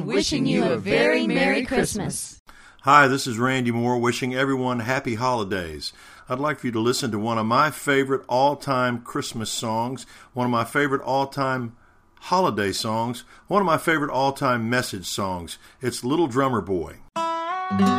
Wishing you a very Merry Christmas. Hi, this is Randy Moore wishing everyone happy holidays. I'd like for you to listen to one of my favorite all-time Christmas songs, one of my favorite all-time holiday songs, one of my favorite all-time message songs. It's Little Drummer Boy.